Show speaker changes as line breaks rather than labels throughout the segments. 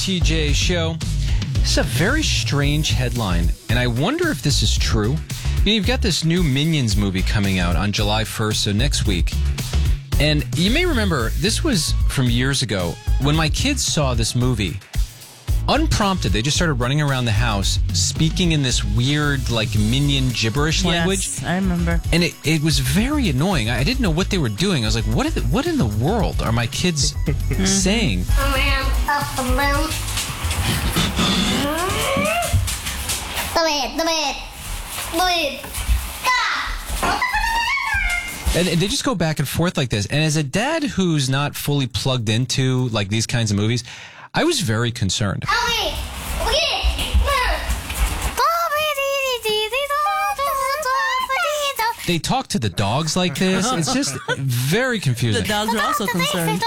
TJ Show. This is a very strange headline, and I wonder if this is true. You've got this new Minions movie coming out on July 1st, so next week. And you may remember, this was from years ago. When my kids saw this movie, unprompted, they just started running around the house speaking in this weird, like, Minion gibberish language.
Yes, I remember.
And it was very annoying. I didn't know what they were doing. I was like, what in the world are my kids saying? And they just go back and forth like this. And as a dad who's not fully plugged into like these kinds of movies, I was very concerned. They talk to the dogs like this. It's just very confusing.
The dogs are also concerned.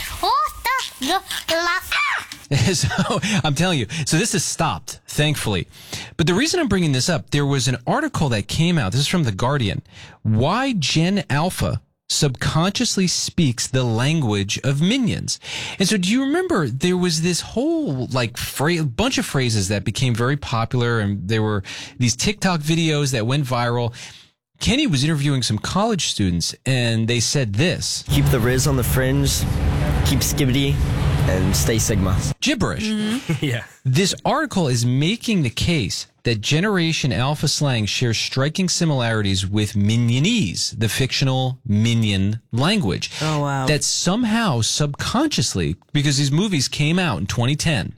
So I'm telling you, so this has stopped, thankfully. But the reason I'm bringing this up, there was an article that came out. This is from The Guardian. Why Gen Alpha subconsciously speaks the language of Minions. And so do you remember there was this whole like bunch of phrases that became very popular, and there were these TikTok videos that went viral. Kenny was interviewing some college students, and they said this.
Keep the Riz on the fringe, keep Skibbity, and stay Sigma.
Gibberish.
Mm-hmm.
Yeah.
This article is making the case that Generation Alpha slang shares striking similarities with Minionese, the fictional Minion language.
Oh, wow.
That somehow, subconsciously, because these movies came out in 2010,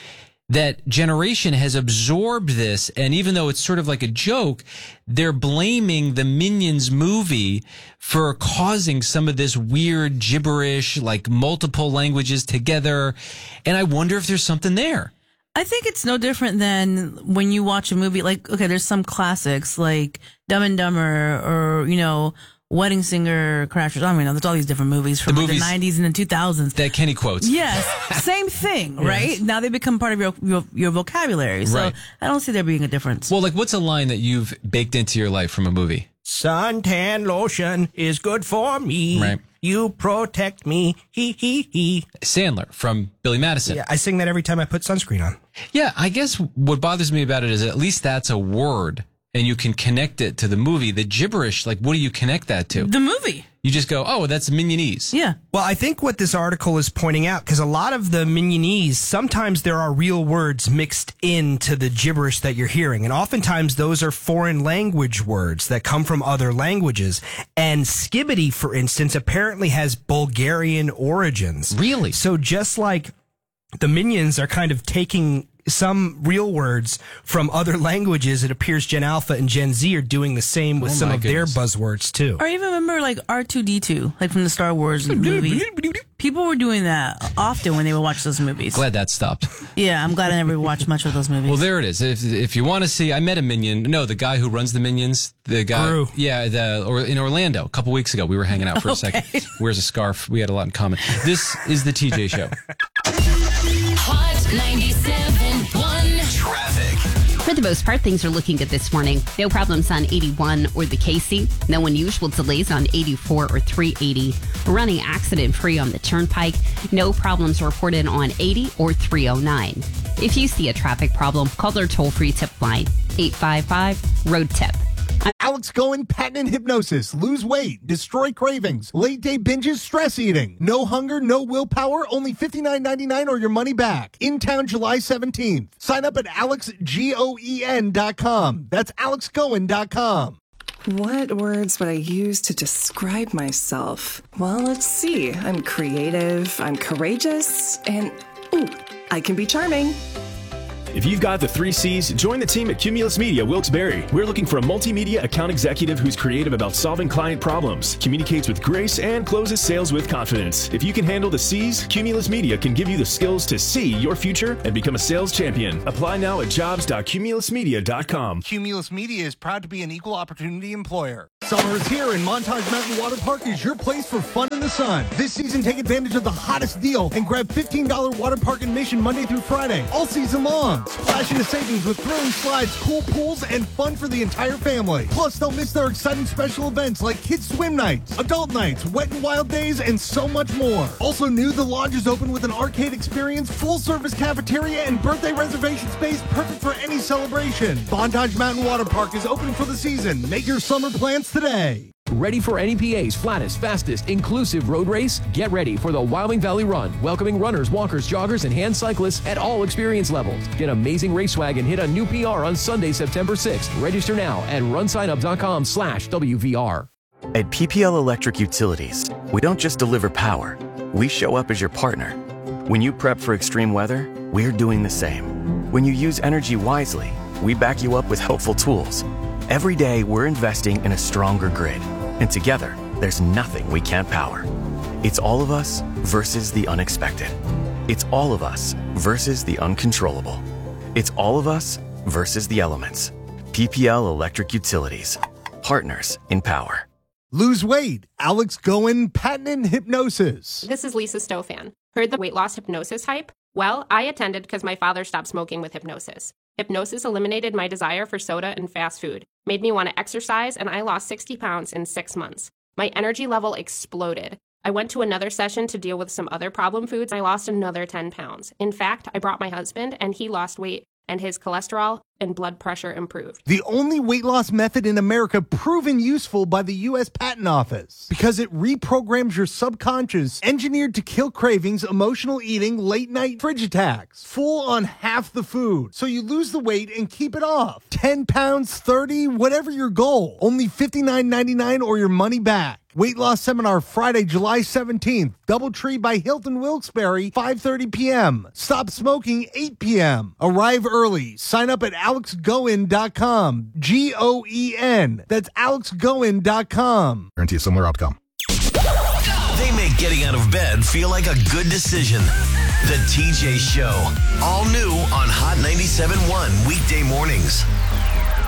that generation has absorbed this, and even though it's sort of like a joke, they're blaming the Minions movie for causing some of this weird gibberish, like multiple languages together. And I wonder if there's something there.
I think it's no different than when you watch a movie, like, okay, there's some classics like Dumb and Dumber or, you know, Wedding Singer, Crashers. I mean, there's all these different movies from the 90s and the 2000s.
That Kenny quotes.
Yes, same thing, right? Yes. Now they become part of your vocabulary. So
right.
I don't see there being a difference.
Well, like, what's a line that you've baked into your life from a movie?
Suntan lotion is good for me.
Right.
You protect me. He.
Sandler from Billy Madison.
Yeah, I sing that every time I put sunscreen on.
Yeah, I guess what bothers me about it is at least that's a word, and you can connect it to the movie. The gibberish, like, what do you connect that to?
The movie.
You just go, oh, that's Minionese.
Yeah.
Well, I think what this article is pointing out, because a lot of the Minionese, sometimes there are real words mixed into the gibberish that you're hearing. And oftentimes those are foreign language words that come from other languages. And Skibbity, for instance, apparently has Bulgarian origins.
Really?
So just like the Minions are kind of taking some real words from other languages, it appears Gen Alpha and Gen Z are doing the same with some of their buzzwords too.
Or even remember like R2-D2, like from the Star Wars movies. People were doing that often when they would watch those movies.
Glad that stopped.
Yeah, I'm glad I never watched much of those movies.
Well, there it is. If you want to see, I met a Minion. No, the guy who runs the Minions, the guy.
Gru.
Yeah, or in Orlando a couple weeks ago. We were hanging out for a second. Wears a scarf. We had a lot in common. This is the TJ Show.
Hot 97.1
Traffic. For the most part, things are looking good this morning. No problems on 81 or the Casey. No unusual delays on 84 or 380. Running accident-free on the Turnpike. No problems reported on 80 or 309. If you see a traffic problem, call their toll-free tip line, 855-ROAD-TIP.
Alex Cohen, patent and hypnosis, lose weight, destroy cravings, late day binges, stress eating, no hunger, no willpower, only $59.99 or your money back. In town July 17th. Sign up at alexgoen.com. That's alexcohen.com.
What words would I use to describe myself? Well, let's see. I'm creative, I'm courageous, and I can be charming.
If you've got the 3 C's, join the team at Cumulus Media Wilkes-Barre. We're looking for a multimedia account executive who's creative about solving client problems, communicates with grace, and closes sales with confidence. If you can handle the C's, Cumulus Media can give you the skills to see your future and become a sales champion. Apply now at jobs.cumulusmedia.com.
Cumulus Media is proud to be an equal opportunity employer. Summer is here, and Montage Mountain Water Park is your place for fun in the sun. This season, take advantage of the hottest deal and grab $15 water park admission Monday through Friday, all season long. Splash into savings with thrilling slides, cool pools, and fun for the entire family. Plus, don't miss their exciting special events like kids swim nights, adult nights, wet and wild days, and so much more. Also new, the lodge is open with an arcade experience, full-service cafeteria, and birthday reservation space perfect for any celebration. Montage Mountain Water Park is open for the season. Make your summer plans today.
Ready for NEPA's flattest, fastest, inclusive road race? Get ready for the Wyoming Valley Run, welcoming runners, walkers, joggers, and hand cyclists at all experience levels. Get amazing race swag and hit a new PR on Sunday, September 6th. Register now at runsignup.com/WVR.
At PPL Electric Utilities, we don't just deliver power, we show up as your partner. When you prep for extreme weather, we're doing the same. When you use energy wisely, we back you up with helpful tools. Every day, we're investing in a stronger grid. And together, there's nothing we can't power. It's all of us versus the unexpected. It's all of us versus the uncontrollable. It's all of us versus the elements. PPL Electric Utilities. Partners in power.
Lose weight. Alex Goen, patented hypnosis.
This is Lisa Stofan. Heard the weight loss hypnosis hype? Well, I attended because my father stopped smoking with hypnosis. Hypnosis eliminated my desire for soda and fast food, made me want to exercise, and I lost 60 pounds in 6 months. My energy level exploded. I went to another session to deal with some other problem foods. I lost another 10 pounds. In fact, I brought my husband, and he lost weight, and his cholesterol and blood pressure improved.
The only weight loss method in America proven useful by the U.S. Patent Office because it reprograms your subconscious, engineered to kill cravings, emotional eating, late night fridge attacks, full on half the food. So you lose the weight and keep it off. 10 pounds, 30, whatever your goal. Only $59.99 or your money back. Weight loss seminar Friday, July 17th. Doubletree by Hilton Wilkes-Barre, 5:30 p.m. Stop smoking, 8 p.m. Arrive early. Sign up at AlexGoen.com. G-O-E-N. That's AlexGoen.com.
Guarantee a similar outcome.
They make getting out of bed feel like a good decision. The TJ Show. All new on Hot 97.1 weekday mornings.